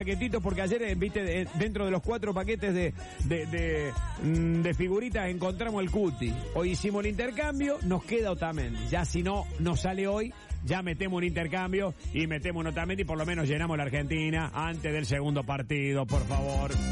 paquetitos, porque ayer, viste, dentro de los 4 paquetes de figuritas encontramos el Cuti. Hoy hicimos el intercambio, nos queda Otamendi. Ya si no nos sale hoy, ya metemos un intercambio y metemos un Otamendi y por lo menos llenamos la Argentina antes del segundo partido, por favor.